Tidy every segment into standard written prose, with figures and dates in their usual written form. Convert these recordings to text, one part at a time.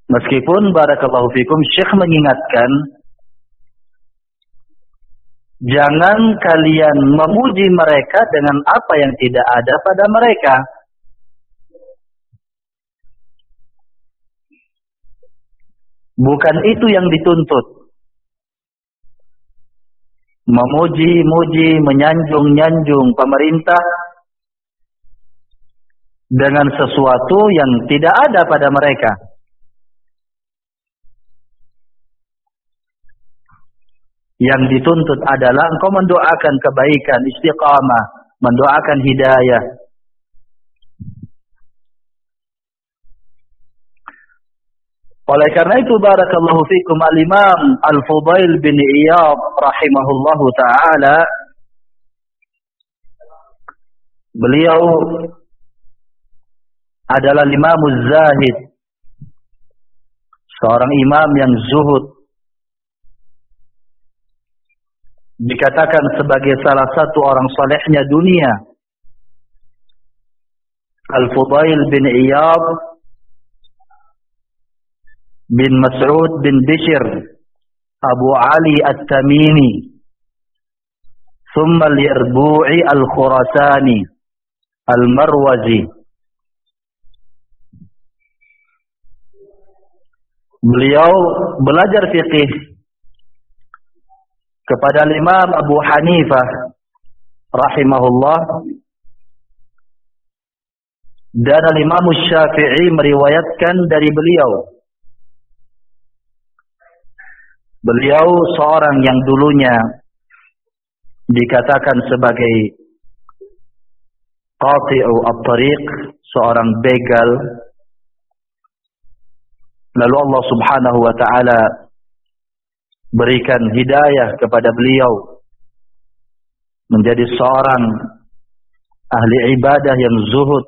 Meskipun barakallahu fikum Syekh mengingatkan, jangan kalian memuji mereka dengan apa yang tidak ada pada mereka. Bukan itu yang dituntut. Memuji-muji, menyanjung-nyanjung pemerintah dengan sesuatu yang tidak ada pada mereka. Yang dituntut adalah engkau mendoakan kebaikan, istiqamah, mendoakan hidayah. Oleh karena itu barakallahu fikum al-Imam Al-Fudail bin Iyad rahimahullahu taala, beliau adalah Imamuz Zahid, seorang imam yang zuhud, dikatakan sebagai salah satu orang salehnya dunia. Al-Fudail bin Iyad bin Mas'ud bin Bishr Abu Ali At-Tamimi thumma al-Yarbu'i Al-Khurasani Al-Marwazi. Beliau belajar fiqih kepada Imam Abu Hanifah rahimahullah, dan Imam Syafi'i meriwayatkan dari beliau. Beliau seorang yang dulunya dikatakan sebagai qati'u at-tariq, seorang begal. Lalu Allah Subhanahu wa taala berikan hidayah kepada beliau menjadi seorang ahli ibadah yang zuhud,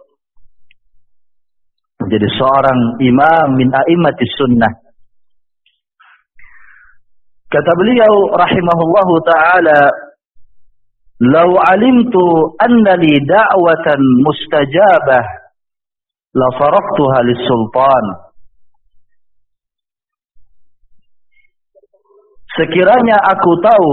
menjadi seorang imam min a'immatis sunnah. Kata beliau rahimahullahu taala, "Law 'alimtu anna li da'watan mustajabah la saraftuha lis-sultan." Sekiranya aku tahu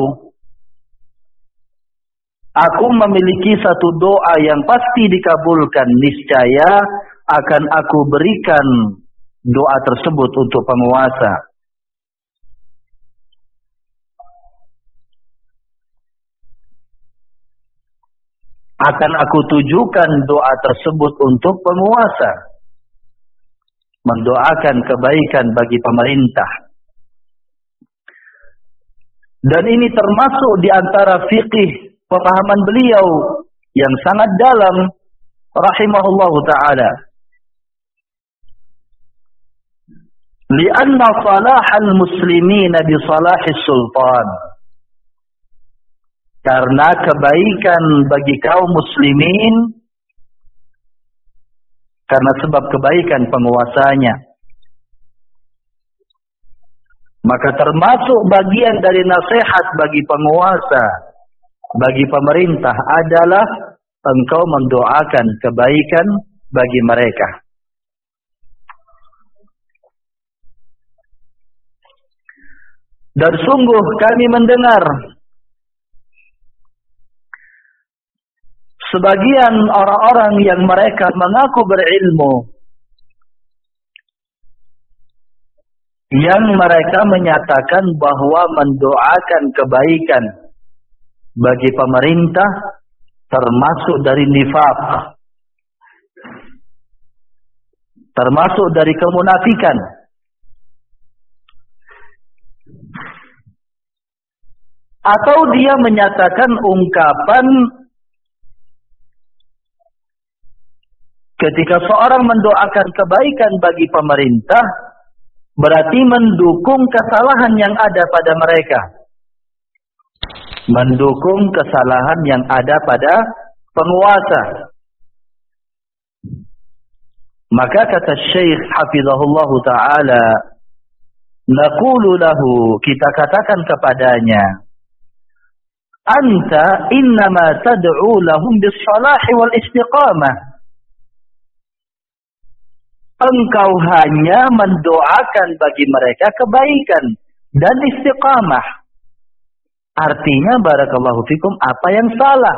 aku memiliki satu doa yang pasti dikabulkan, niscaya akan aku berikan doa tersebut untuk penguasa. Akan aku tujukan doa tersebut untuk penguasa, mendoakan kebaikan bagi pemerintah. Dan ini termasuk di antara fiqih pemahaman beliau yang sangat dalam rahimahullahu ta'ala. Lianna salahal muslimina bi salahis sultan. Karena kebaikan bagi kaum muslimin karena sebab kebaikan penguasanya. Maka termasuk bagian dari nasihat bagi penguasa, bagi pemerintah adalah engkau mendoakan kebaikan bagi mereka. Dan sungguh kami mendengar sebagian orang-orang yang mereka mengaku berilmu, yang mereka menyatakan bahwa mendoakan kebaikan bagi pemerintah termasuk dari nifaq, termasuk dari kemunafikan. Atau dia menyatakan ungkapan ketika seorang mendoakan kebaikan bagi pemerintah berarti mendukung kesalahan yang ada pada mereka. Mendukung kesalahan yang ada pada penguasa. Maka kata Syekh hafizahullah ta'ala, naqulu lahu, kita katakan kepadanya, anta innama tad'u lahum bis salahi wal istiqamah. engkau hanya mendoakan bagi mereka kebaikan dan istiqamah. Artinya barakallahu fikum, apa yang salah?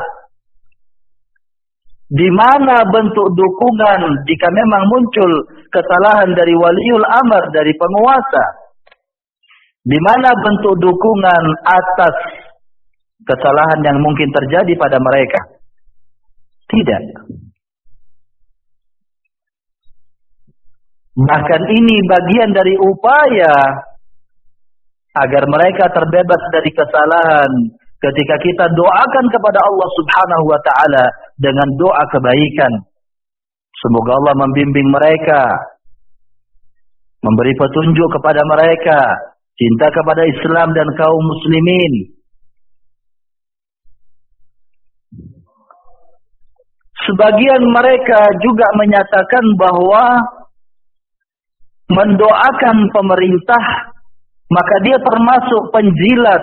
Di mana bentuk dukungan jika memang muncul kesalahan dari waliul amr, dari penguasa? Di mana bentuk dukungan atas kesalahan yang mungkin terjadi pada mereka? Tidak. Bahkan ini bagian dari upaya agar mereka terbebas dari kesalahan ketika kita doakan kepada Allah Subhanahu wa taala dengan doa kebaikan. Semoga Allah membimbing mereka, memberi petunjuk kepada mereka, cinta kepada Islam dan kaum muslimin. Sebagian mereka juga menyatakan bahwa mendoakan pemerintah, maka dia termasuk penjilat,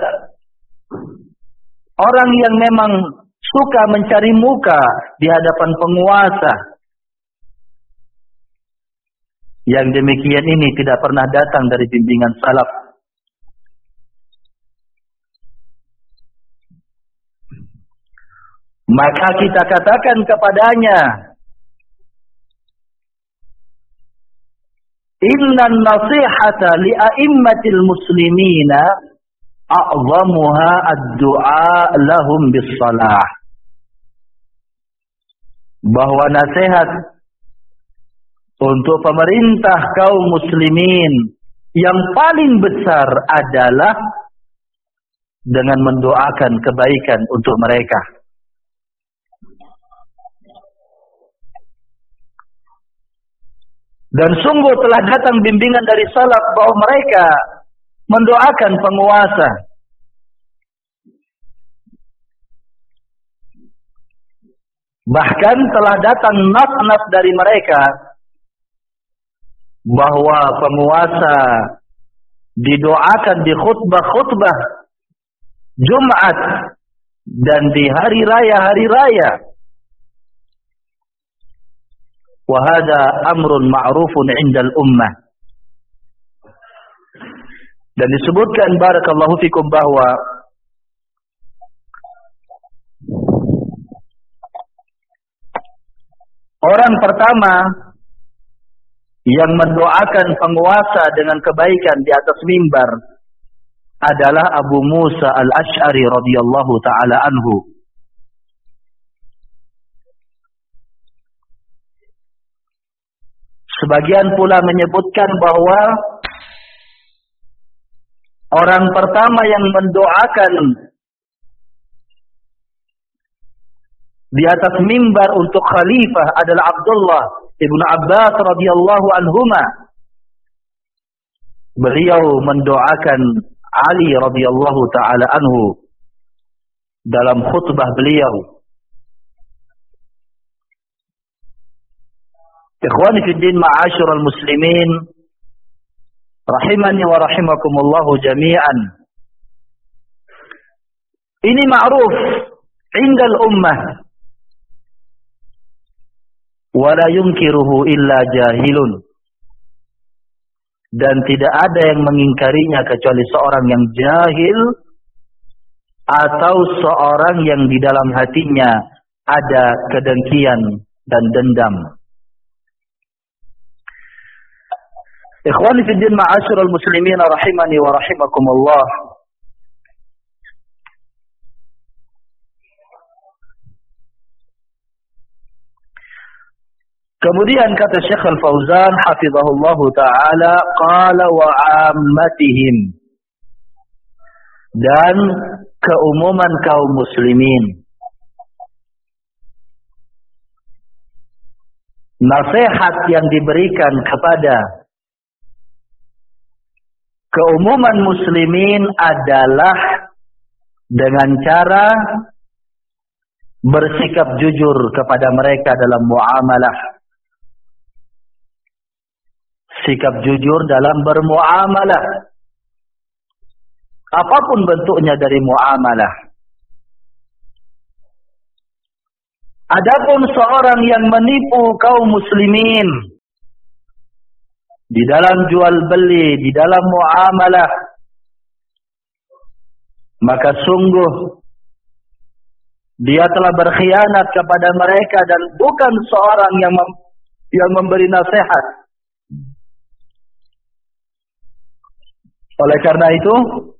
orang yang memang suka mencari muka di hadapan penguasa. Yang demikian ini tidak pernah datang dari bimbingan salaf. Maka kita katakan kepadanya, innan nasihata li a'immatil muslimina a'zamuha ad-du'a lahum bis-salah. Bahwa nasihat untuk pemerintah kaum muslimin yang paling besar adalah dengan mendoakan kebaikan untuk mereka. Dan sungguh telah datang bimbingan dari salaf bahwa mereka mendoakan penguasa. Bahkan telah datang nas-nas dari mereka bahwa penguasa didoakan di khutbah-khutbah Jumat dan di hari raya. Wa hadza amrun ma'rufun 'indal ummah. Dan disebutkan barakallahu fikum bahwa orang pertama yang mendoakan penguasa dengan kebaikan di atas mimbar adalah Abu Musa al-Ash'ari radhiyallahu taala anhu. Sebagian pula menyebutkan bahwa orang pertama yang mendoakan di atas mimbar untuk khalifah adalah Abdullah ibn Abbas radhiyallahu anhuma. Beliau mendoakan Ali radhiyallahu taala anhu dalam khutbah beliau. Ikhwani fi din, ma'asyiral muslimin, rahimani wa rahimakumullah jami'an. Ini ma'ruf 'indal ummah wa la yunkiruhu illa jahilun. Dan tidak ada yang mengingkarinya kecuali seorang yang jahil atau seorang yang di dalam hatinya ada kedengkian dan dendam. Ikhwani fi din, ma'asyiral muslimin, rahimani wa rahimakumullah. Kemudian kata Syekh Al-Fauzan hafizahullah taala, qala wa 'ammatihim, dan keumuman kaum muslimin. Nasihat yang diberikan kepada keumuman muslimin adalah dengan cara bersikap jujur kepada mereka dalam muamalah. Sikap jujur dalam bermuamalah. Apapun bentuknya dari muamalah. Adapun seorang yang menipu kaum muslimin di dalam jual beli, di dalam muamalah, maka sungguh dia telah berkhianat kepada mereka dan bukan seorang yang memberi nasihat. Oleh karena itu,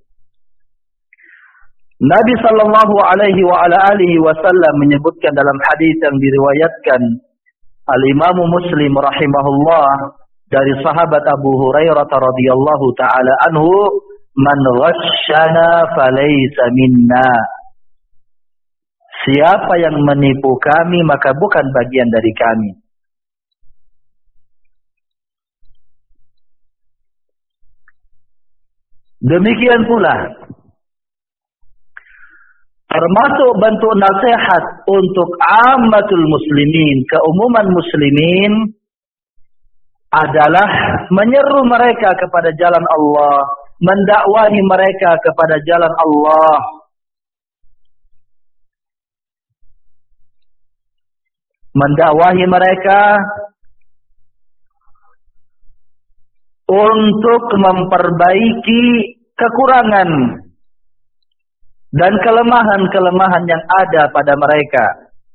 Nabi sallallahu alaihi wasallam menyebutkan dalam hadis yang diriwayatkan Al-Imam Muslim rahimahullah dari sahabat Abu Hurairah radhiyallahu taala anhu, "Man ghasyana falaysa minna." Siapa yang menipu kami maka bukan bagian dari kami. Demikian pula termasuk bentuk nasihat untuk ammatul muslimin, keumuman muslimin, adalah menyeru mereka kepada jalan Allah, mendakwahi mereka kepada jalan Allah. Mendakwahi mereka untuk memperbaiki kekurangan dan kelemahan-kelemahan yang ada pada mereka,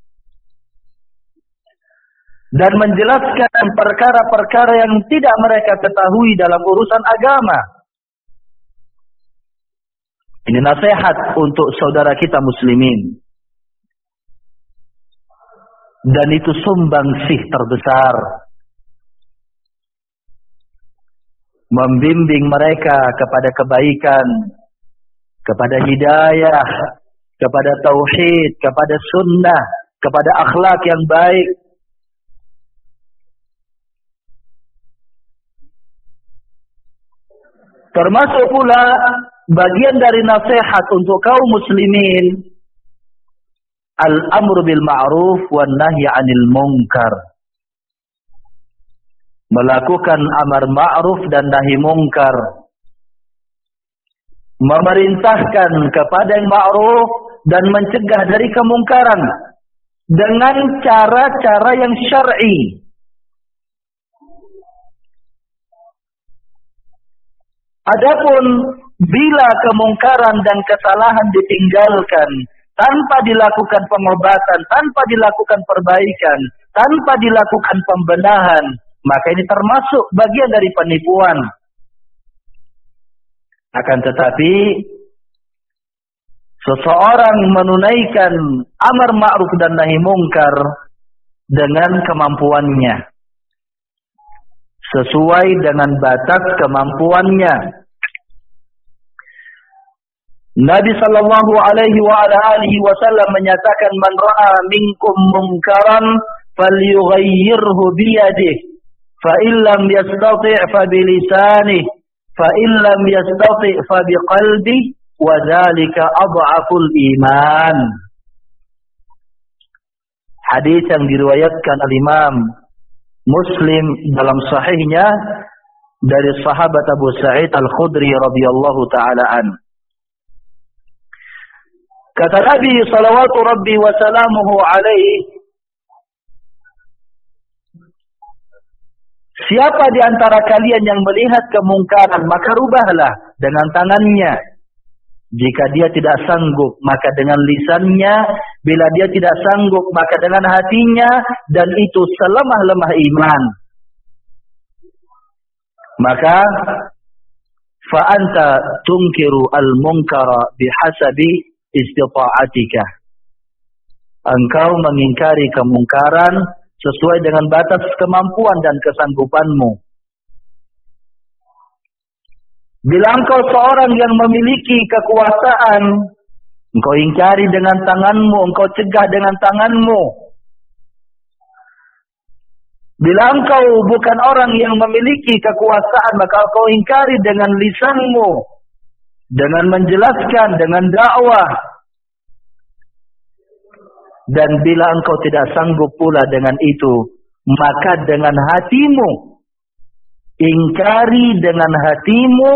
dan menjelaskan perkara-perkara yang tidak mereka ketahui dalam urusan agama. Ini nasihat untuk saudara kita muslimin. Dan itu sumbangsih terbesar. Membimbing mereka kepada kebaikan, kepada hidayah, kepada tauhid, kepada sunnah, kepada akhlak yang baik. Termasuk pula bagian dari nasihat untuk kaum muslimin, al-amru bil ma'ruf wan nahyi 'anil munkar. Melakukan amar ma'ruf dan nahi munkar. Memerintahkan kepada yang ma'ruf dan mencegah dari kemungkaran dengan cara-cara yang syar'i. Adapun bila kemungkaran dan kesalahan ditinggalkan tanpa dilakukan pengobatan, tanpa dilakukan perbaikan, tanpa dilakukan pembenahan, maka ini termasuk bagian dari penipuan. Akan tetapi, seseorang menunaikan amar ma'ruf dan nahi mungkar dengan kemampuannya, sesuai dengan batas kemampuannya. Nabi sallallahu alaihi wasallam menyatakan, "Man ra'a minkum munkaran falyughayyirhu biyadihi, fa illam yastati' fa bilisanihi, fa illam yastati' fa biqalbihi, wa dzalika adhaful iman." Hadis yang diriwayatkan al-Imam Muslim dalam sahihnya dari sahabat Abu Sa'id Al-Khudri radhiyallahu taala anhu. Kata Nabi salawatu Rabbi wa salamuhu alaihi, siapa di antara kalian yang melihat kemungkaran, maka rubahlah dengan tangannya. Jika dia tidak sanggup, maka dengan lisannya. Bila dia tidak sanggup, maka dengan hatinya. Dan itu selemah-lemah iman. Maka fa'anta tunkiru al-munkara bihasabi istita'atika. Engkau mengingkari kemungkaran sesuai dengan batas kemampuan dan kesanggupanmu. Bila engkau seorang yang memiliki kekuasaan, engkau ingkari dengan tanganmu, engkau cegah dengan tanganmu. Bila engkau bukan orang yang memiliki kekuasaan, maka engkau ingkari dengan lisanmu, dengan menjelaskan, dengan dakwah. Dan bila engkau tidak sanggup pula dengan itu, maka dengan hatimu. Ingkari dengan hatimu.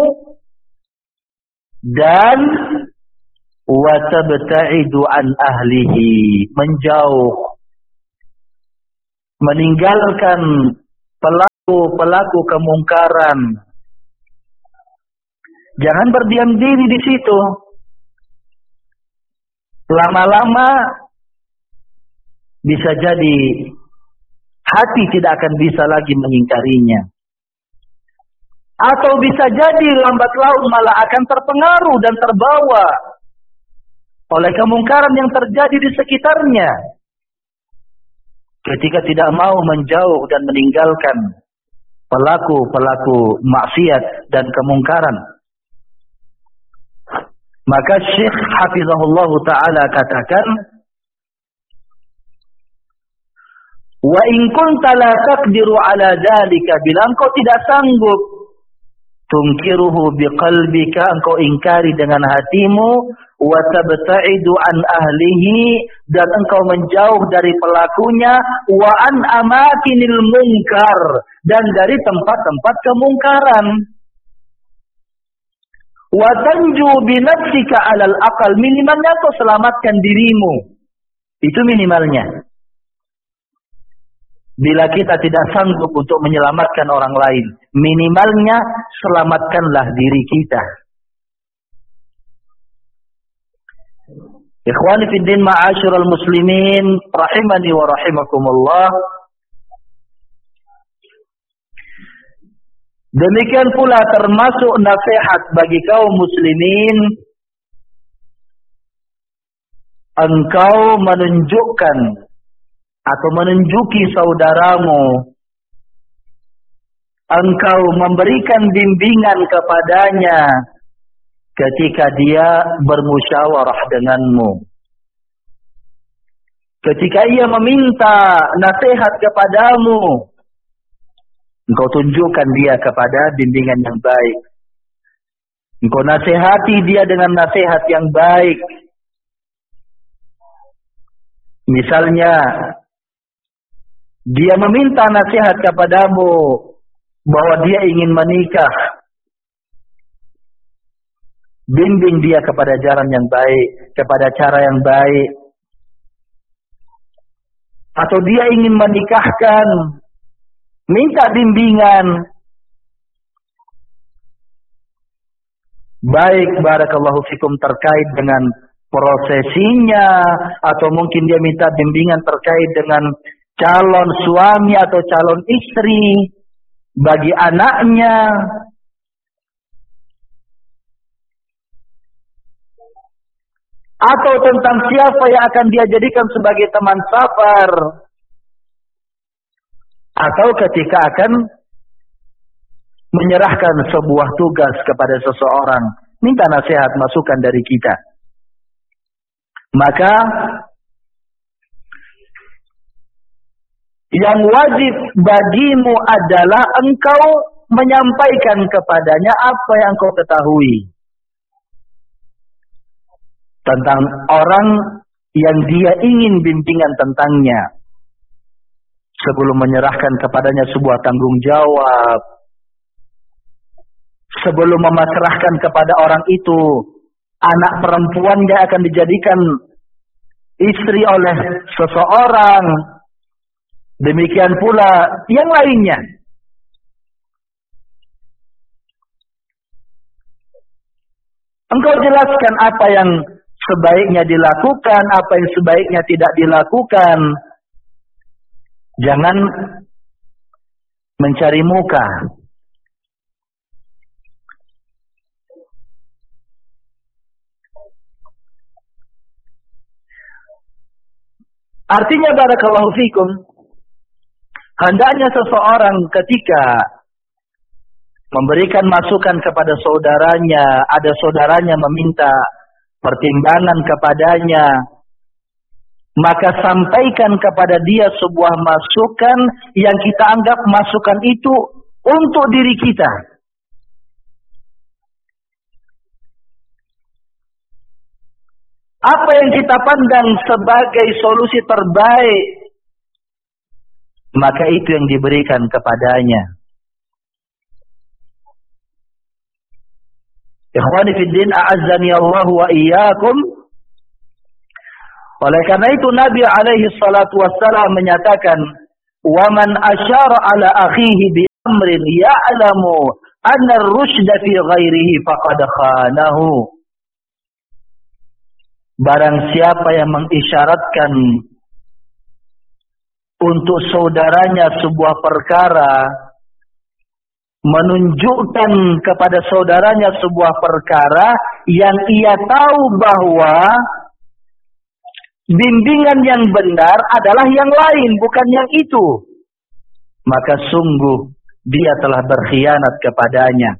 Dan wa tabta'idu an ahlihi. Menjauh. Meninggalkan pelaku kemungkaran. Jangan berdiam diri di situ. Lama-lama bisa jadi hati tidak akan bisa lagi mengingkarinya. Atau bisa jadi lambat laun malah akan terpengaruh dan terbawa oleh kemungkaran yang terjadi di sekitarnya. Ketika tidak mau menjauh dan meninggalkan pelaku-pelaku maksiat dan kemungkaran. Maka Syekh Hafizahullah Ta'ala katakan, wa in kunta la taqdiru ala dhalika, bila engkau tidak sanggup, tungkiruhu biqalbika, engkau ingkari dengan hatimu, wa tabta'idu an ahlihi, dan engkau menjauh dari pelakunya, wa an amakinil munkar, dan dari tempat-tempat kemungkaran. Wa tanju binafsika alal aqal, minimalnya kau selamatkan dirimu. Itu minimalnya. Bila kita tidak sanggup untuk menyelamatkan orang lain, minimalnya selamatkanlah diri kita. Ikhwani fid din, ma'asyiral muslimin, rahimani wa rahimakumullah. Demikian pula termasuk nasihat bagi kaum muslimin, engkau menunjukkan atau menunjuki saudaramu, engkau memberikan bimbingan kepadanya ketika dia bermusyawarah denganmu. Ketika ia meminta nasihat kepadamu, engkau tunjukkan dia kepada bimbingan yang baik. Engkau nasihati dia dengan nasihat yang baik. Misalnya, dia meminta nasihat kepadamu bahwa dia ingin menikah. Bimbing dia kepada jalan yang baik, kepada cara yang baik. Atau dia ingin menikahkan, minta bimbingan. Baik, barakallahu fikum, terkait dengan prosesinya, atau mungkin dia minta bimbingan terkait dengan calon suami atau calon istri bagi anaknya. Atau tentang siapa yang akan dia jadikan sebagai teman safar. Atau ketika akan menyerahkan sebuah tugas kepada seseorang, minta nasihat, masukan dari kita. Maka yang wajib bagimu adalah engkau menyampaikan kepadanya apa yang engkau ketahui tentang orang yang dia ingin bimbingan tentangnya, sebelum menyerahkan kepadanya sebuah tanggung jawab, sebelum memasrahkan kepada orang itu anak perempuan yang akan dijadikan istri oleh seseorang. Demikian pula yang lainnya. Engkau jelaskan apa yang sebaiknya dilakukan, apa yang sebaiknya tidak dilakukan. Jangan mencari muka. Artinya, barakallahu fikum, hendaknya seseorang ketika memberikan masukan kepada saudaranya, ada saudaranya meminta pertimbangan kepadanya, maka sampaikan kepada dia sebuah masukan yang kita anggap masukan itu untuk diri kita. Apa yang kita pandang sebagai solusi terbaik, maka itu yang diberikan kepadanya. Ikhwani fid din, a'azzani Allah wa iyyakum. Oleh karena itu Nabi alaihi salatu wassalam menyatakan, "Wa man asyara ala akhihi bi amrin ya'lamu anna ar-rusyda fi ghairihi faqad khanahu. Barang siapa yang mengisyaratkan untuk saudaranya sebuah perkara, menunjukkan kepada saudaranya sebuah perkara yang ia tahu bahwa bimbingan yang benar adalah yang lain, bukan yang itu, maka sungguh dia telah berkhianat kepadanya.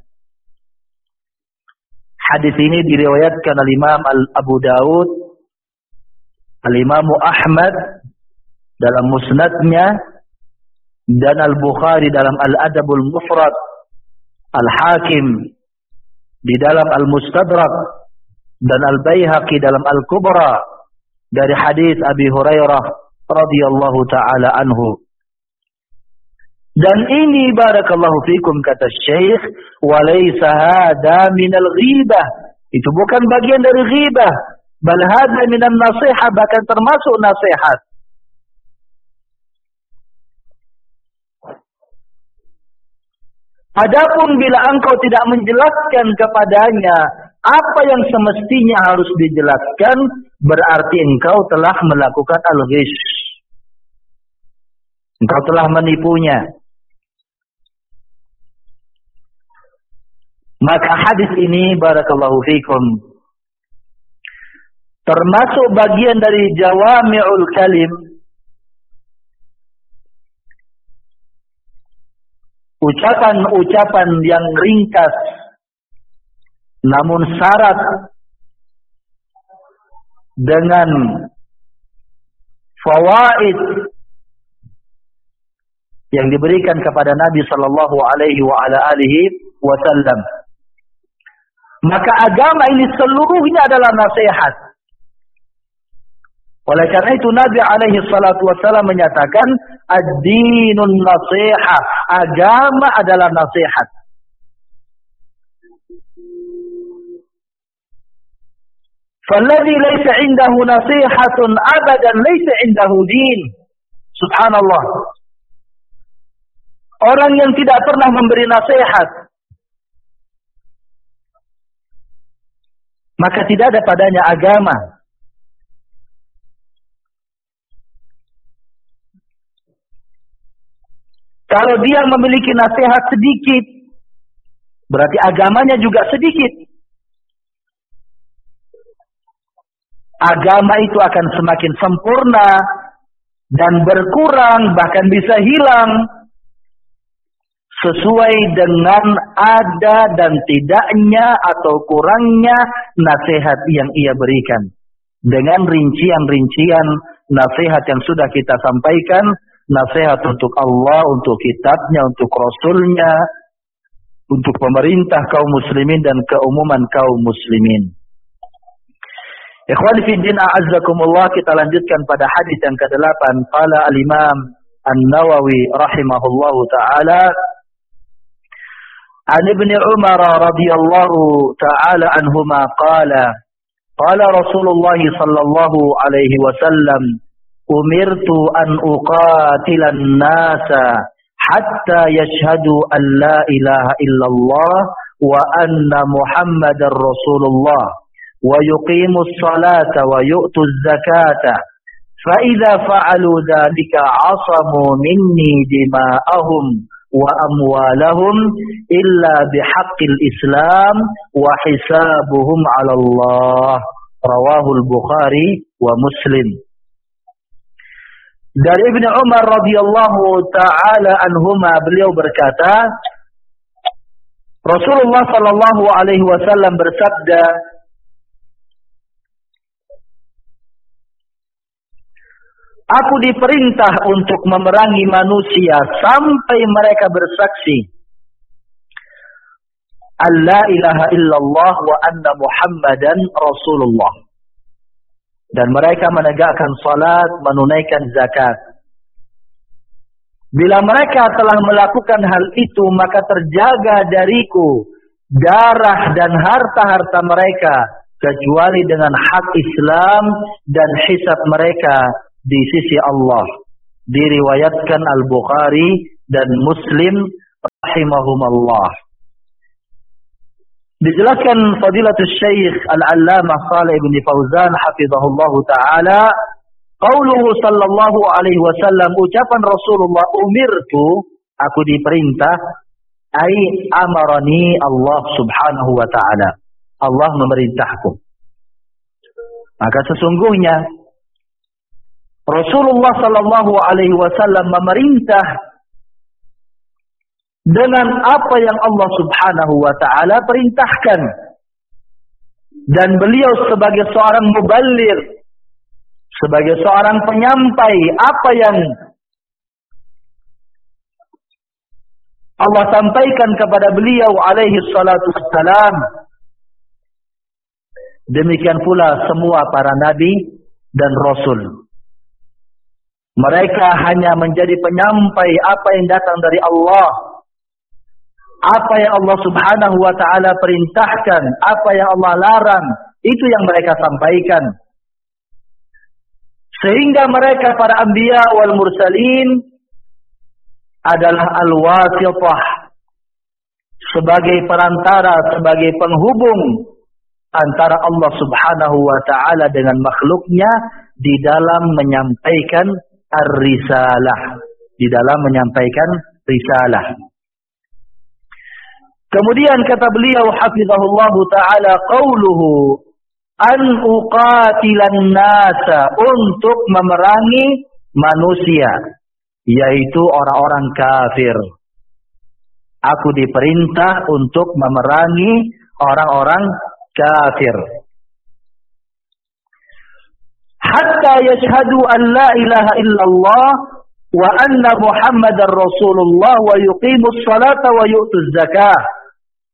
Hadis ini diriwayatkan oleh Imam Abu Daud, Al-Imam Ahmad dalam Musnadnya, dan Al-Bukhari dalam Al-Adabul Mufrad, Al-Hakim di dalam Al-Mustadrak, dan Al-Baihaqi dalam Al-Kubra dari hadis Abi Hurairah radhiyallahu taala anhu. Dan ini barakallahu fikum kata Syekh, walaysa hada minal ghibah. Itu bukan bagian dari ghibah, bal hada minan nasihat, bahkan termasuk nasihat. Adapun bila engkau tidak menjelaskan kepadanya apa yang semestinya harus dijelaskan, berarti engkau telah melakukan al-ghish. Engkau telah menipunya. Maka hadis ini barakallahu fikum termasuk bagian dari jawami'ul kalim, ucapan-ucapan yang ringkas namun syarat dengan fawaid yang diberikan kepada Nabi sallallahu alaihi wasallam. Maka agama ini seluruhnya adalah nasihat. Oleh karena itu Nabi alaihi salatu wasallam menyatakan ad-dinun nasihah, agama adalah nasihat. Falladhi laysa indahu nasihatun abadan laysa indahu din. Subhanallah. Orang yang tidak pernah memberi nasihat, maka tidak ada padanya agama. Kalau dia memiliki nasihat sedikit, berarti agamanya juga sedikit. Agama itu akan semakin sempurna dan berkurang, bahkan bisa hilang, sesuai dengan ada dan tidaknya atau kurangnya nasihat yang ia berikan. Dengan rincian-rincian nasihat yang sudah kita sampaikan, nasihat untuk Allah, untuk kitabnya, untuk Rasulnya, untuk pemerintah kaum muslimin dan keumuman kaum muslimin. Ikhwani fi din a'azzakumullah, kita lanjutkan pada hadis yang ke-8. Qala al-Imam An-Nawawi rahimahullahu ta'ala, an Ibn Umar radhiyallahu ta'ala anhuma qala, qala Rasulullah sallallahu alaihi wasallam, umirtu an uqatilan nasa hatta yashhadu an la ilaha illallah wa anna Muhammadar Rasulullah wa yuqimus salata wa yu'tuz zakata fa idza fa'alu dhalika 'asamu minni dima'ahum wa amwalahum illa bihaqqil Islam wa hisabuhum 'ala Allah. Rawahul Bukhari wa Muslim. Dari Ibnu Umar radhiyallahu taala anhuma, beliau berkata, Rasulullah sallallahu alaihi wasallam bersabda, aku diperintah untuk memerangi manusia sampai mereka bersaksi alla ilaha illallah wa anna Muhammadan Rasulullah, dan mereka menegakkan salat, menunaikan zakat. Bila mereka telah melakukan hal itu, maka terjaga dariku darah dan harta-harta mereka, kecuali dengan hak Islam dan hisab mereka di sisi Allah. Diriwayatkan Al-Bukhari dan Muslim rahimahumallah. Dijelaskan Fadilatul Syekh Al-Allamah Shalih bin Fauzan hafizahullahu taala, qauluhu sallallahu alaihi wasallam, ucapan Rasulullah, umirtu, aku diperintah, ai amarani Allah subhanahu wa taala, Allah memerintahku. Maka sesungguhnya Rasulullah sallallahu alaihi wasallam memerintah dengan apa yang Allah subhanahu wa ta'ala perintahkan. Dan beliau sebagai seorang muballigh, sebagai seorang penyampai apa yang Allah sampaikan kepada beliau alaihi salatu wassalam. Demikian pula semua para nabi dan rasul. Mereka hanya menjadi penyampai apa yang datang dari Allah. Apa yang Allah subhanahu wa ta'ala perintahkan, apa yang Allah larang, itu yang mereka sampaikan. Sehingga mereka para anbiya wal mursalin adalah al-wasithah, sebagai perantara, sebagai penghubung antara Allah subhanahu wa ta'ala dengan makhluknya di dalam menyampaikan ar-risalah, di dalam menyampaikan risalah. Kemudian kata beliau hafizahullahu ta'ala, qauluhu an uqatilan nasa, untuk memerangi manusia, yaitu orang-orang kafir. Aku diperintah untuk memerangi orang-orang kafir. Hatta yashhadu an la ilaha illallah wa anna Muhammadar Rasulullah wa yuqimus salata wa yu'tuz zakah.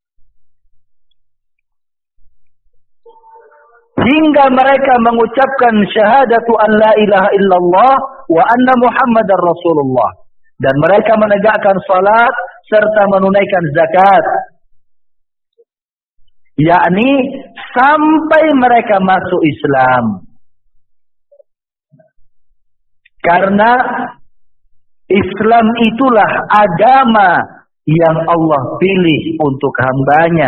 Hingga mereka mengucapkan syahadatu an la ilaha illallah wa anna Muhammadar Rasulullah, dan mereka menegakkan salat serta menunaikan zakat, yakni sampai mereka masuk Islam. Karena Islam itulah agama yang Allah pilih untuk hambanya.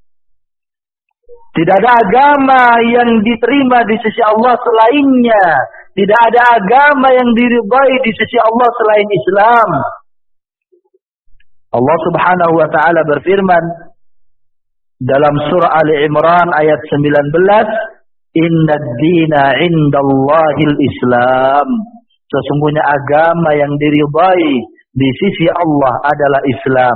Tidak ada agama yang diterima di sisi Allah selainnya. Tidak ada agama yang diridhai di sisi Allah selain Islam. Allah subhanahu wa ta'ala berfirman dalam surah Ali Imran ayat 19, Inna ad-dina indallahil Islam. Sesungguhnya agama yang diridhai di sisi Allah adalah Islam.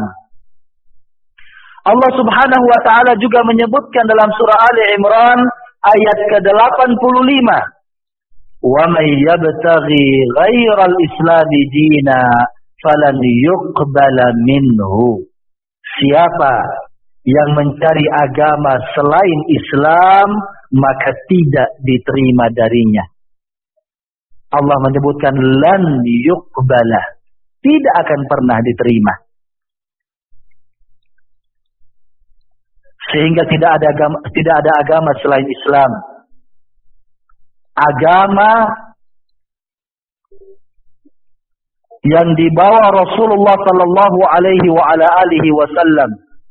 Allah subhanahu wa ta'ala juga menyebutkan dalam surah Ali Imran ayat ke-85. Wa may yabtaghi ghairal islami dina falan yuqbala minhu. Siapa yang mencari agama selain Islam, maka tidak diterima darinya. Allah menyebutkan lan yuqbala, tidak akan pernah diterima. Sehingga tidak ada agama selain Islam. Agama yang dibawa Rasulullah sallallahu alaihi wa ala alihi wasallam,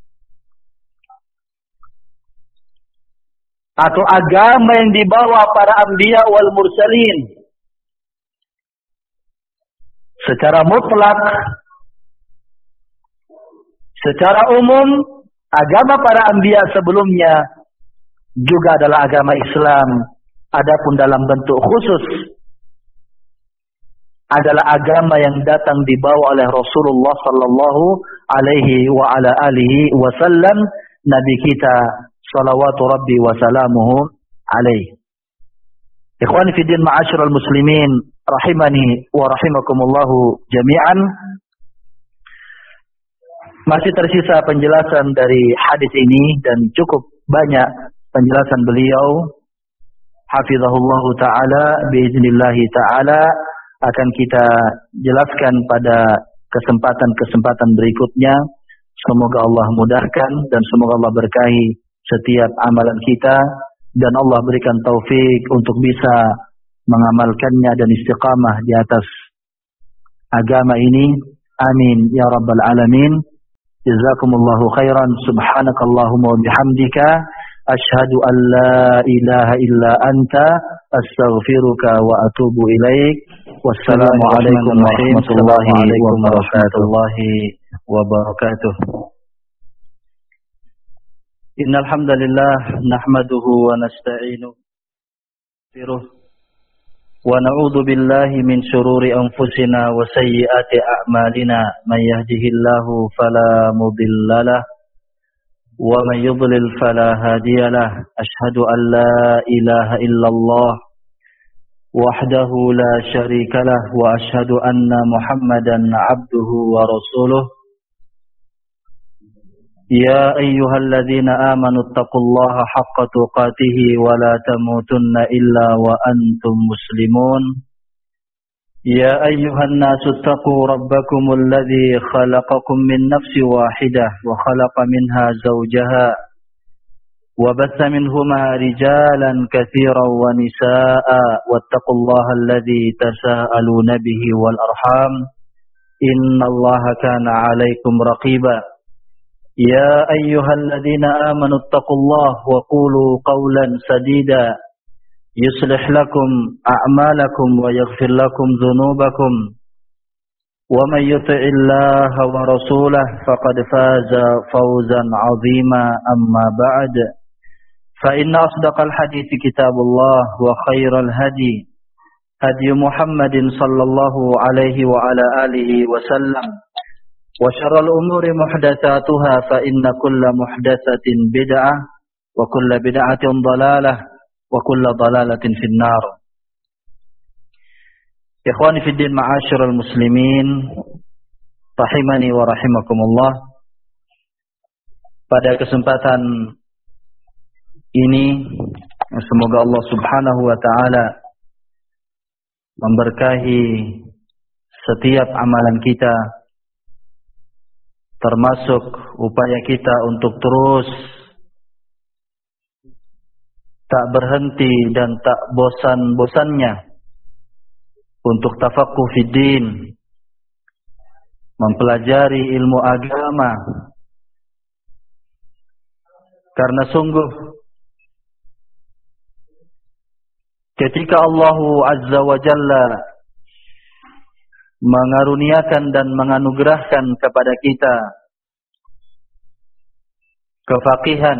atau agama yang dibawa para anbiya wal mursalin secara mutlak, secara umum, agama para anbiya sebelumnya juga adalah agama Islam. Adapun dalam bentuk khusus adalah agama yang datang dibawa oleh Rasulullah sallallahu alaihi wa ala alihi wasallam, nabi kita salawatu rabbi wa salamuhu alaihi. Ikhwani fi din, ma'asyiral muslimin rahimani wa rahimakumullahu jami'an. Masih tersisa penjelasan dari hadis ini dan cukup banyak penjelasan beliau hafizahullahu ta'ala biiznillahi ta'ala akan kita jelaskan pada kesempatan-kesempatan berikutnya. Semoga Allah mudahkan dan semoga Allah berkahi setiap amalan kita dan Allah berikan taufik untuk bisa mengamalkannya dan istiqamah di atas agama ini. Amin ya rabbal alamin. Jazakumullahu khairan. Subhanakallahumma wa bihamdika asyhadu an la ilaha illa anta astaghfiruka wa atubu ilaik. Wassalamu alaikum warahmatullahi wabarakatuh. Innal hamdalillah nahmaduhu wa nasta'inuhu wa na'udzu billahi min shururi anfusina wa sayyiati a'malina. May yahdihillahu fala mudhillalah wa may yudlil fala hadiyalah. Asyhadu an la ilaha illallah wahdahu la syarikalah wa asyhadu anna Muhammadan 'abduhu wa rasuluh. Ya ayyuhalladzina amanu taqullaha haqqa tuqatih wa la tamutunna illa wa antum muslimun. Ya ayyuhan nasu taqu rabbakumul ladzi khalaqakum min nafsin wahidah wa khalaqa minha zawjaha wa batha minhuma rijalan katsiran wa nisaa'a wattaqullaha alladzi tasaaluna bihi wal arham innallaha kana 'alaikum raqiba. Ya ayyuhalladzina amanu taqullaha wa qulu qawlan sadida yuslih lakum a'malakum wa yaghfir lakum dhunubakum wa may yuti'illaha wa rasulahu faqad faza fawzan 'azima. Amma ba'd, fa inna asdaqal hadithi kitabullah wa khairal hadi Muhammadin sallallahu alaihi wa ala alihi wa sallam. Wa syarrul umuri muhdatsatuha fa inna kulla muhdatsatin bid'ah wa kulla bid'atin dhalalah wa kulla dhalalatin finnar. Ikhwani fid din, ma'asyiral muslimin rahimani wa rahimakumullah. Pada kesempatan ini semoga Allah Subhanahu wa taala memberkahi setiap amalan kita, termasuk upaya kita untuk terus tak berhenti dan tak bosan-bosannya untuk tafaqquh fid din, mempelajari ilmu agama. Karena sungguh ketika Allah Azza wa Jalla mengaruniakan dan menganugerahkan kepada kita kefaqihan,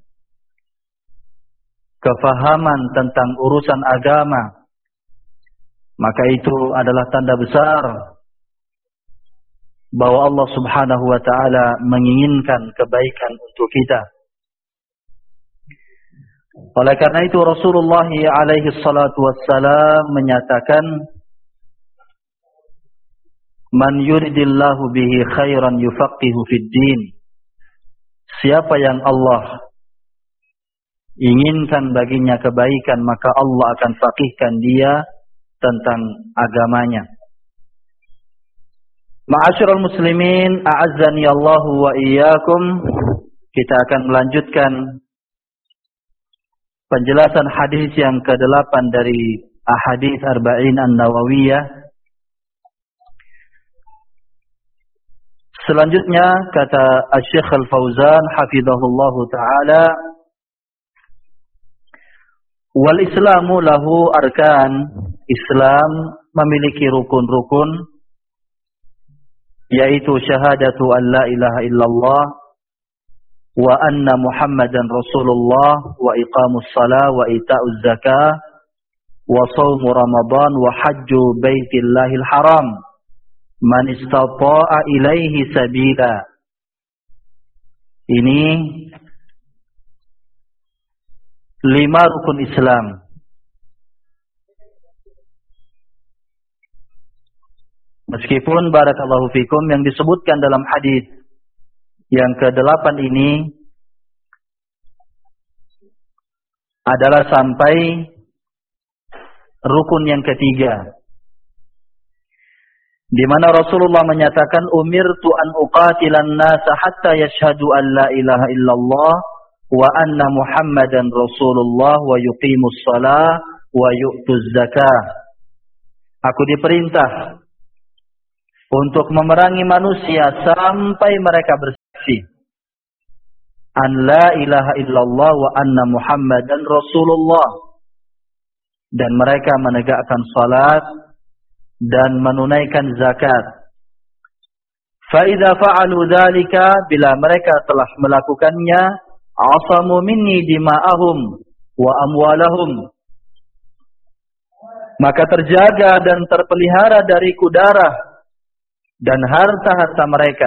kefahaman tentang urusan agama, maka itu adalah tanda besar bahwa Allah Subhanahu wa taala menginginkan kebaikan untuk kita. Oleh karena itu Rasulullah alaihi salatu wassalam menyatakan, man yuridillahu bihi khairan yufaqihu fid din. Siapa yang Allah inginkan baginya kebaikan, maka Allah akan faqihkan dia tentang agamanya. Ma'asyiral muslimin, a'azzani Allahu wa iyyakum. Kita akan melanjutkan penjelasan hadis yang ke-8 dari ahadits Arba'in An-Nawawiyah. Selanjutnya kata Asy-Syaikh Al-Fauzan hafizahullahu taala, wal islamu lahu arkan. Islam memiliki rukun-rukun, yaitu syahadatu an la ilaha illallah wa anna Muhammadan Rasulullah wa iqamus shalah wa ita'uz zakah wa shaumu Ramadan wa hajju baitillahil haram man istata'a ilaihi sabila. Ini 5 rukun Islam. Meskipun barakallahu fikum yang disebutkan dalam hadis yang ke-8 ini adalah sampai rukun yang ketiga, di mana Rasulullah menyatakan, umirtu an uqatilan nasa hatta yashhadu an la ilaha illallah wa anna Muhammadan Rasulullah wa yuqimus shalah wa yu'tuz zakah. Aku diperintah untuk memerangi manusia sampai mereka bersaksi bersaksi an la ilaha illallah wa anna Muhammadan Rasulullah, dan mereka menegakkan salat dan menunaikan zakat. Fa idza fa'alu dzalika, bila mereka telah melakukannya, asamu minni dima'ahum wa amwalahum, maka terjaga dan terpelihara dariku darah dan harta-harta mereka,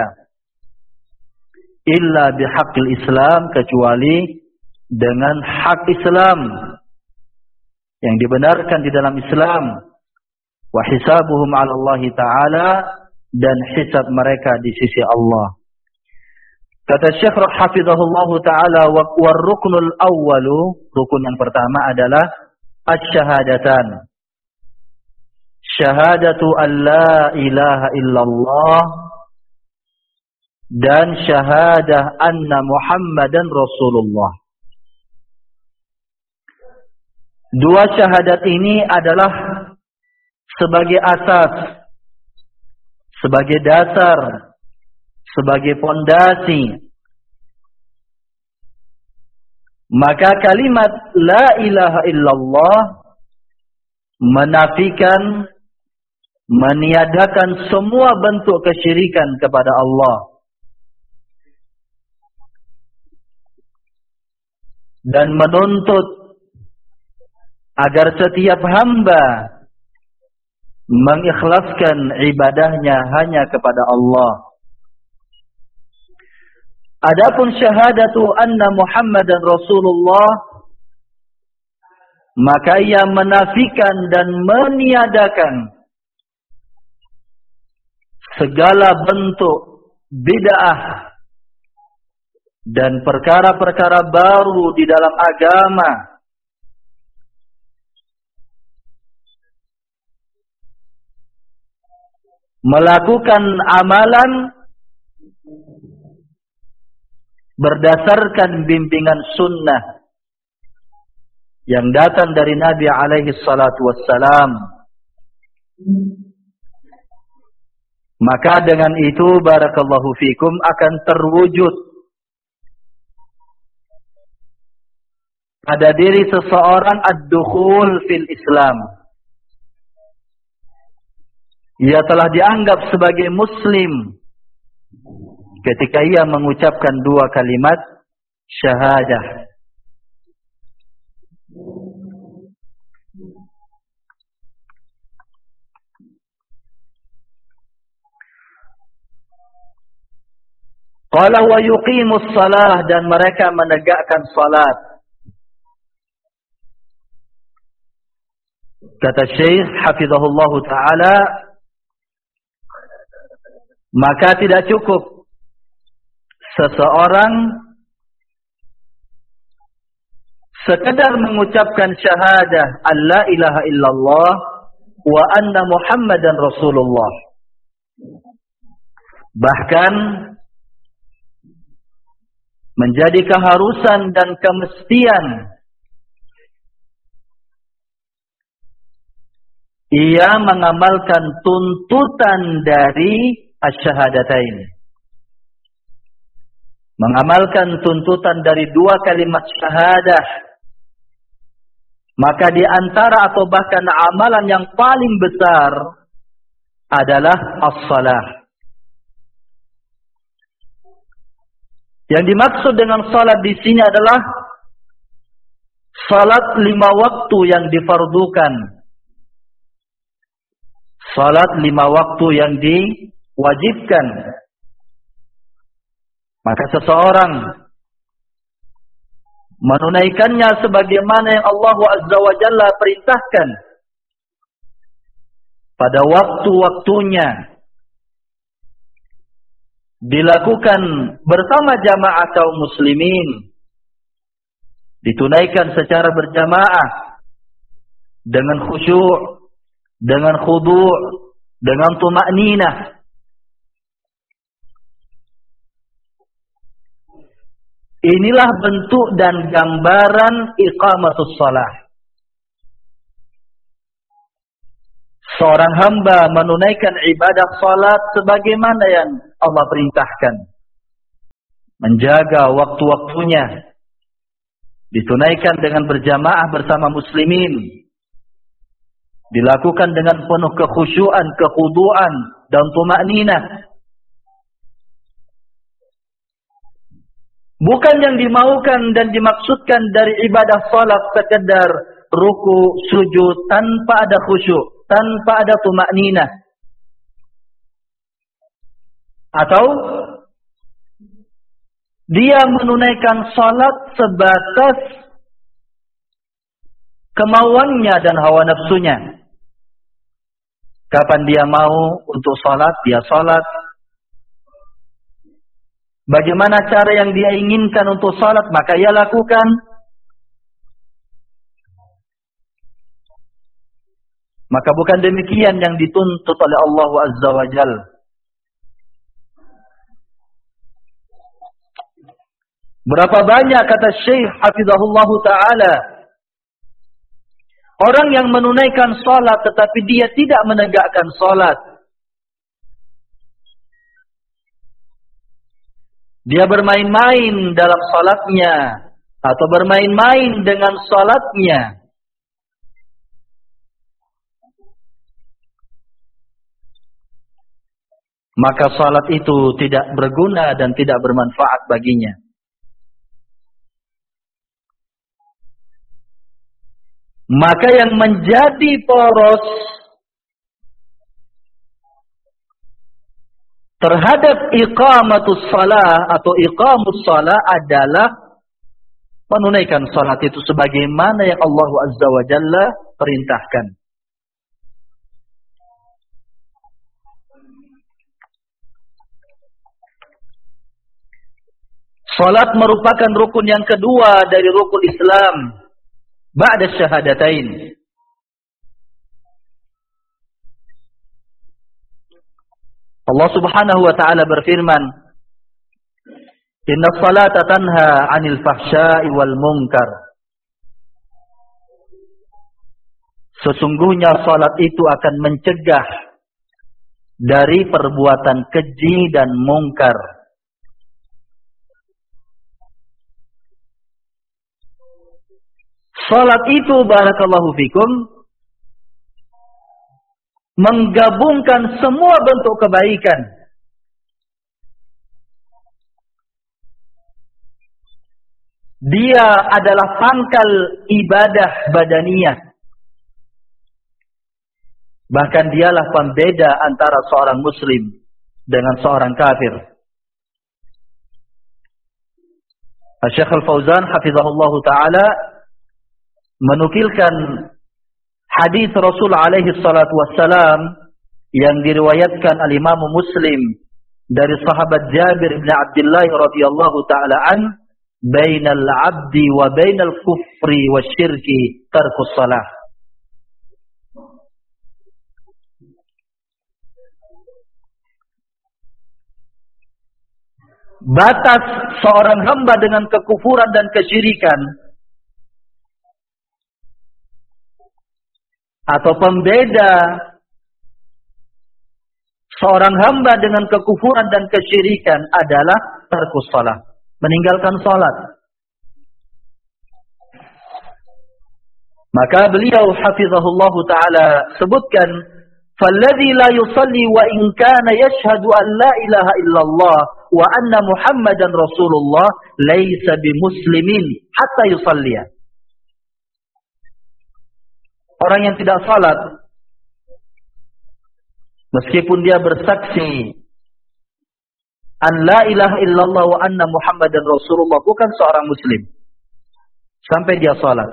illa bihaqqil Islam, kecuali dengan hak Islam yang dibenarkan di dalam Islam, wa hisabuhum 'ala Allah taala, dan hisab mereka di sisi Allah. Kata Syekh hafizahullah taala, wa ruknul awwalu, rukun yang pertama adalah asy-syahadatan. Syahadatu an la ilaha illallah dan syahadah anna Muhammadan Rasulullah. Dua syahadat ini adalah sebagai asas, sebagai dasar, sebagai pondasi. Maka kalimat la ilaha illallah menafikan, meniadakan semua bentuk kesyirikan kepada Allah, dan menuntut agar setiap hamba mengikhlaskan ibadahnya hanya kepada Allah. Adapun syahadatu anna Muhammadan Rasulullah, maka ia menafikan dan meniadakan segala bentuk bid'ah dan perkara-perkara baru di dalam agama, melakukan amalan berdasarkan bimbingan sunnah yang datang dari Nabi alaihi salatu wassalam. Maka dengan itu barakallahu fikum akan terwujud pada diri seseorang ad-dukhul fil Islam. Ia telah dianggap sebagai muslim ketika ia mengucapkan dua kalimat syahadah. Qala wa yuqimus salah, dan mereka menegakkan salat. Kata Syekh hafizahullah taala, maka tidak cukup seseorang sekedar mengucapkan syahadah alla ilaha illallah wa anna Muhammadan Rasulullah. Bahkan menjadi keharusan dan kemestian ia mengamalkan tuntutan dari asy-syahadatain, mengamalkan tuntutan dari dua kalimat syahadah. Maka di antara atau bahkan amalan yang paling besar adalah as-salah. Yang dimaksud dengan salat di sini adalah salat 5 waktu yang difardukan. Salat 5 waktu yang diwajibkan. Maka seseorang menunaikannya sebagaimana yang Allah Azza wa Jalla perintahkan pada waktu-waktunya, dilakukan bersama jamaah kaum muslimin, ditunaikan secara berjamaah dengan khusyuk, dengan khudu', dengan tuma'ninah. Inilah bentuk dan gambaran iqamatus shalah. Seorang hamba menunaikan ibadah salat sebagaimana yang Allah perintahkan. menjaga waktu-waktunya, ditunaikan dengan berjamaah bersama muslimin, dilakukan dengan penuh kekhusyuan, kekhuduan dan tumakninah. Bukan yang dimaukan dan dimaksudkan dari ibadah salat sekedar ruku, sujud tanpa ada khusyuk, tanpa ada tumakninah. Atau dia menunaikan salat sebatas kemauannya dan hawa nafsunya. Kapan dia mau untuk salat, dia salat. Bagaimana cara yang dia inginkan untuk salat, maka ia lakukan. Maka bukan demikian yang dituntut oleh Allah Azza wa Jalla. Berapa banyak, kata Syekh Hafizahullah Ta'ala, orang yang menunaikan salat tetapi dia tidak menegakkan salat. Dia bermain-main dalam salatnya atau bermain-main dengan salatnya. Maka salat itu tidak berguna dan tidak bermanfaat baginya. Maka yang menjadi poros terhadap iqamatus salah atau iqamus salah adalah menunaikan salat itu sebagaimana yang Allah Azza wa Jalla perintahkan. Salat merupakan rukun yang kedua dari rukun Islam ba'da syahadatain. Allah Subhanahu wa ta'ala berfirman, "Inna salata tanha 'anil fahsya'i wal munkar." Sesungguhnya salat itu akan mencegah dari perbuatan keji dan mungkar. Salat itu, barakallahu fikum, menggabungkan semua bentuk kebaikan. Dia adalah pangkal ibadah badaniyah. Bahkan dialah pembeda antara seorang muslim dengan seorang kafir. Syekh Al-Fauzan hafizahullah ta'ala menukilkan hadis Rasul alaihi salatu wassalam yang diriwayatkan al-Imam Muslim dari sahabat Jabir bin Abdullah radhiyallahu taala an, "Bainal 'abdi wa bainal kufri wasyirki tarkus shalah." Batas seorang hamba dengan kekufuran dan kesyirikan, atau pembeda seorang hamba dengan kekufuran dan kesyirikan adalah tarkus shalah, meninggalkan salat. Maka beliau hafizahullah ta'ala sebutkan, "Falladhi la yusalli wa in kana yashhadu an la ilaha illallah wa anna Muhammadan Rasulullah laysa bimuslimin hatta yusalliya." Orang yang tidak salat, meskipun dia bersaksi an la ilaha illallah wa anna Muhammadan Rasulullah, bukan seorang muslim sampai dia salat.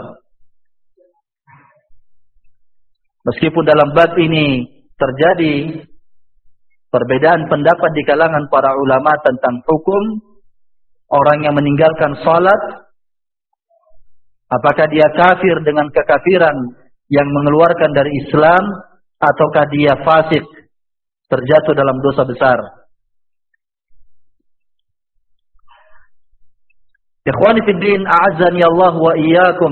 Meskipun dalam bab ini terjadi perbedaan pendapat di kalangan para ulama tentang hukum orang yang meninggalkan salat, apakah dia kafir dengan kekafiran yang mengeluarkan dari Islam, ataukah dia fasik, terjatuh dalam dosa besar. Ikhwani fid din, a'azzani Allah wa iyyakum.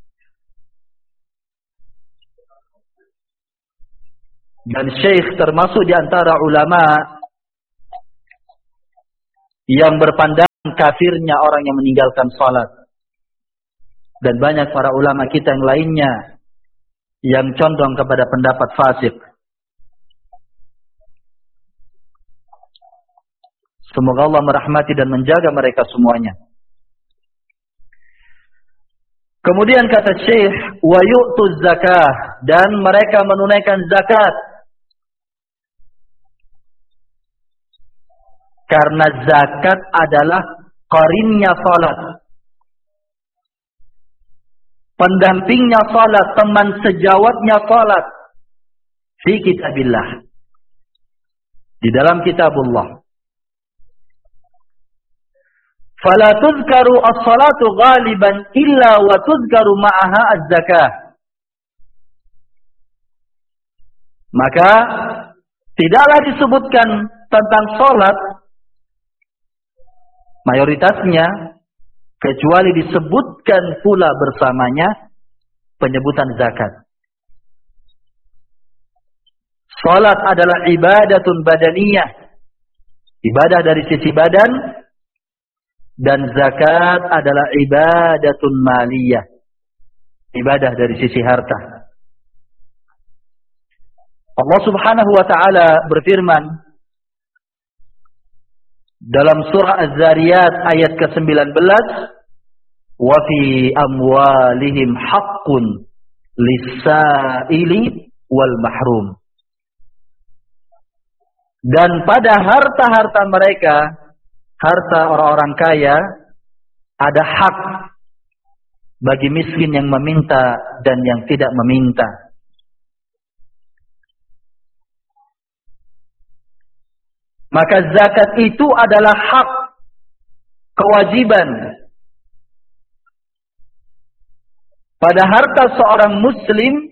Dan Syekh termasuk di antara ulama yang berpandangan kafirnya orang yang meninggalkan salat. Dan banyak para ulama kita yang lainnya yang condong kepada pendapat fasik. Semoga Allah merahmati dan menjaga mereka semuanya. Kemudian kata Syekh, wa yu'tuz zakah, dan mereka menunaikan zakat. Karena zakat adalah qarinnya salat. Pendampingnya salat, teman sejawatnya salat. Fi kitabillah. Di dalam kitabullah. Fala tuzkaru as-salatu ghaliban illa wa tuzkaru ma'aha az-zakah. Maka tidaklah disebutkan tentang salat mayoritasnya kecuali disebutkan pula bersamanya penyebutan zakat. Salat adalah ibadatun badaniyah, ibadah dari sisi badan. Dan zakat adalah ibadatun maliyah, ibadah dari sisi harta. Allah Subhanahu wa taala berfirman dalam surah Az-Zariyat ayat ke-19, wa fi amwalihim haqqun lis-sa'ili wal mahrum. Dan pada harta-harta mereka, harta orang-orang kaya, ada hak bagi miskin yang meminta dan yang tidak meminta. Maka zakat itu adalah hak, kewajiban pada harta seorang muslim,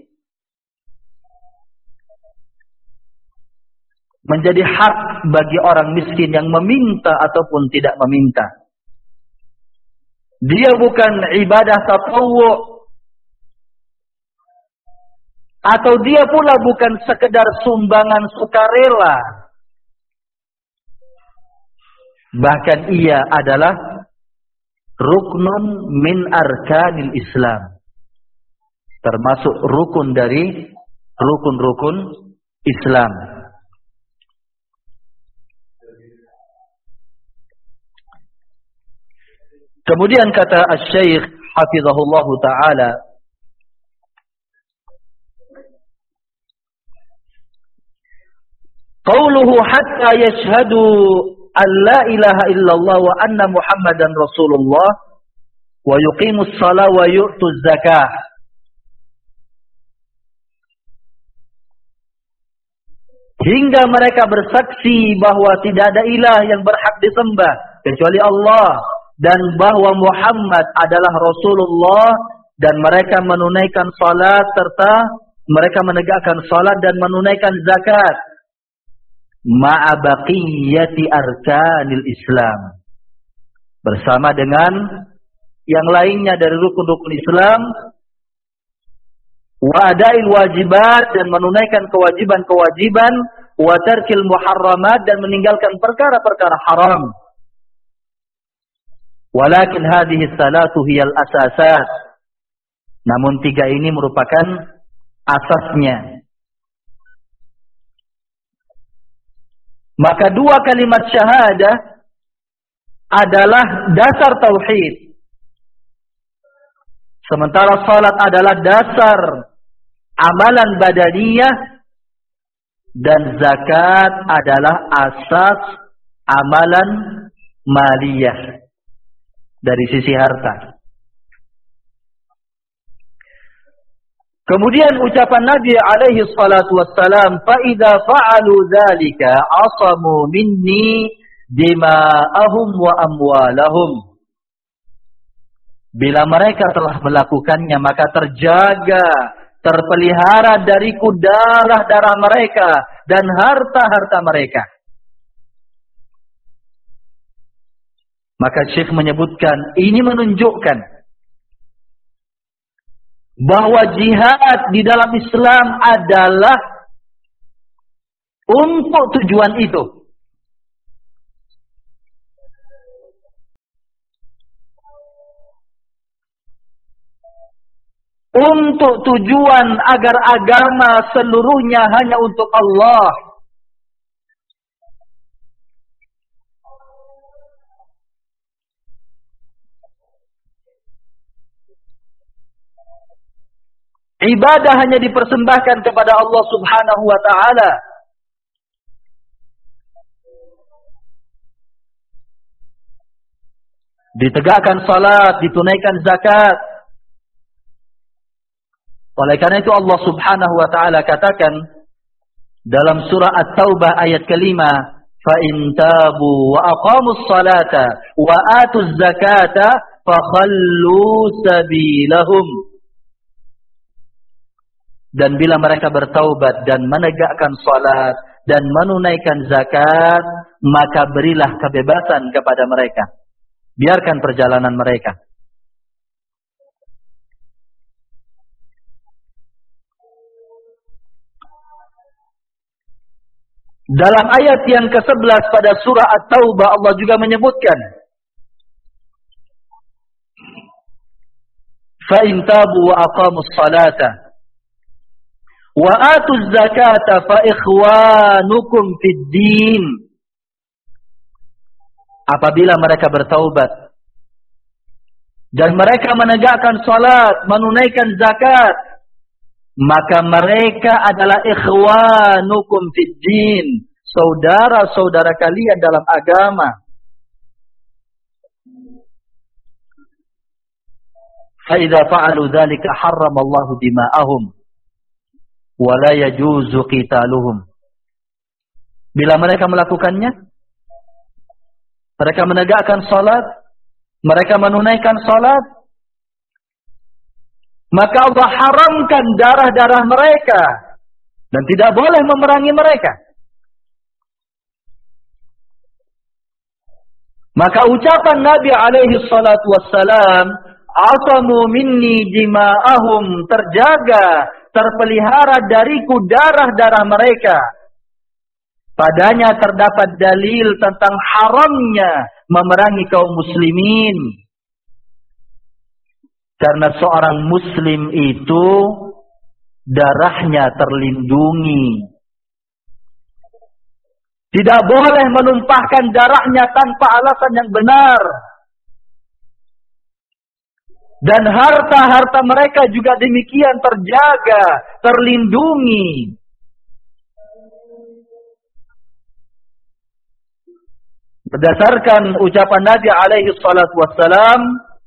menjadi hak bagi orang miskin yang meminta ataupun tidak meminta. Dia bukan ibadah tatawwu', atau dia pula bukan sekedar sumbangan sukarela. Bahkan ia adalah ruknun min arkanil Islam, termasuk rukun dari rukun-rukun Islam. Kemudian kata Asy-Syaikh hafizahullah taala, qauluhu hatta yashhadu an la ilaha illallah wa anna Muhammadan Rasulullah wa yuqimus shalah wa yu'tuz zakah. Hingga mereka bersaksi bahwa tidak ada ilah yang berhak disembah kecuali Allah, dan bahwa Muhammad adalah Rasulullah, dan mereka menunaikan salat serta mereka menegakkan salat dan menunaikan zakat ma'a baqiyati arkanil Islam, bersama dengan yang lainnya dari rukun-rukun Islam, wa adail wajibat, dan menunaikan kewajiban-kewajiban, wa tarkil muharramat, dan meninggalkan perkara-perkara haram. Walakin hadhihi salatu hiyal asasat. Namun tiga ini merupakan asasnya. Maka dua kalimat syahadah adalah dasar tauhid. Sementara salat adalah dasar amalan badaniyah, dan zakat adalah asas amalan maliyah dari sisi harta. Kemudian ucapan Nabi alaihi salatu wassalam, fa idza fa'alu dzalika asamu minni dima'ahum wa amwalahum. Bila mereka telah melakukannya, maka terjaga, terpelihara dariku darah-darah mereka dan harta-harta mereka. Maka Syekh menyebutkan, ini menunjukkan bahwa jihad di dalam Islam adalah untuk tujuan itu. untuk tujuan agar agama seluruhnya hanya untuk Allah. Ibadah hanya dipersembahkan kepada Allah Subhanahu wa ta'ala. Ditegakkan salat, ditunaikan zakat. Oleh karena itu Allah Subhanahu wa ta'ala katakan dalam surah At-Taubah ayat kelima, فَإِن تَابُوا وَأَقَامُوا الصَّلَاةَ وَآتُوا الزَّكَاةَ فَخَلُّوا سَبِيلَهُمْ. Dan bila mereka bertaubat dan menegakkan salat dan menunaikan zakat, maka berilah kebebasan kepada mereka. Biarkan perjalanan mereka. Dalam ayat yang ke-11 pada surah At-Taubah Allah juga menyebutkan, فَإِن تَابُوا وَأَقَامُوا الصَّلَاةَ وَآتُوا الزَّكَاةَ فَإِخْوَانُكُمْ فِي الدِّينِ. Apabila mereka bertaubat dan mereka menegakkan salat, menunaikan zakat, maka mereka adalah ikhwanukum fid din, saudara-saudara kalian dalam agama. Fa idza fa'alu dzalika harramallahu dima'ahum wa la yajuzu qitaluhum. Bila mereka melakukannya, mereka menegakkan salat, mereka menunaikan salat, maka Allah haramkan darah-darah mereka dan tidak boleh memerangi mereka. Maka ucapan Nabi alaihi salatu wassalam, "Asamu minni dima'ahum", terjaga, terpelihara dariku darah-darah mereka. Padanya terdapat dalil tentang haramnya memerangi kaum muslimin. Karena seorang muslim itu darahnya terlindungi. Tidak boleh menumpahkan darahnya tanpa alasan yang benar. Dan harta-harta mereka juga demikian terjaga, terlindungi. Berdasarkan ucapan Nabi alaihi salatu wassalam,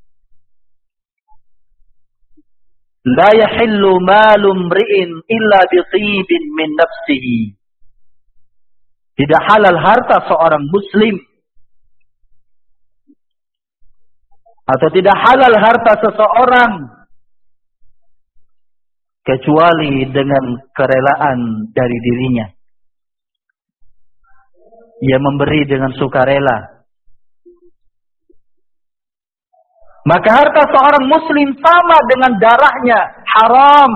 la yahillu malu mri'in illa biqibin min nafsihi. Tidak halal harta seorang muslim, atau tidak halal harta seseorang kecuali dengan kerelaan dari dirinya. Ia memberi dengan sukarela. Maka harta seorang muslim sama dengan darahnya, haram.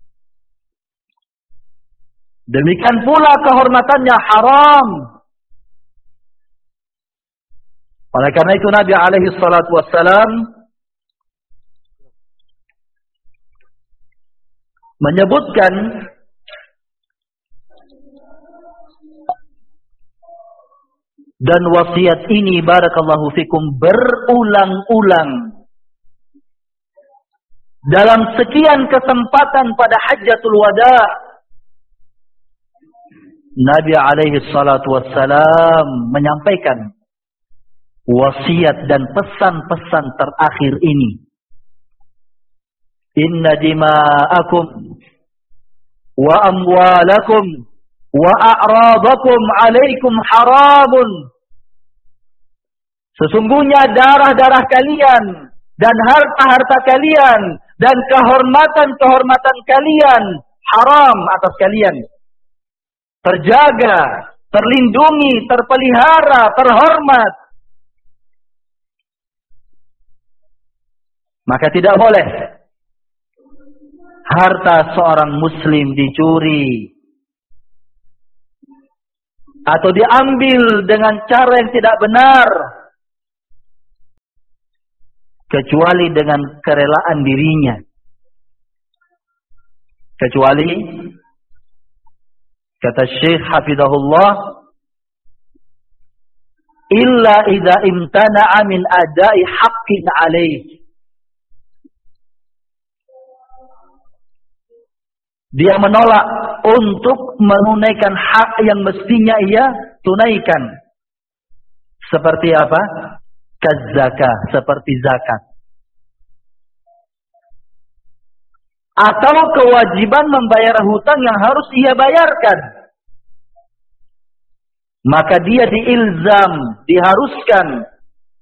Demikian pula kehormatannya haram. Oleh karena itu Nabi alaihi salatu wassalam menyebutkan dan wasiat ini barakallahu fikum berulang-ulang dalam sekian kesempatan pada Hajjatul Wada. Nabi alaihi salatu wassalam menyampaikan wasiat dan pesan-pesan terakhir ini. Inna dima'akum wa amwalakum wa a'radakum alaikum haramun. Sesungguhnya darah-darah kalian dan harta-harta kalian dan kehormatan-kehormatan kalian haram atas kalian. Terjaga, terlindungi, terpelihara, terhormat. Maka tidak boleh harta seorang muslim dicuri atau diambil dengan cara yang tidak benar, kecuali dengan kerelaan dirinya. Kecuali kata Syekh hafizahullah, illa idza imtana'a min ada'i haqqin 'alaih. Dia menolak untuk menunaikan hak yang mestinya ia tunaikan. Seperti apa? Kazakah, seperti zakat. Atau kewajiban membayar hutang yang harus ia bayarkan. Maka dia diilzam, diharuskan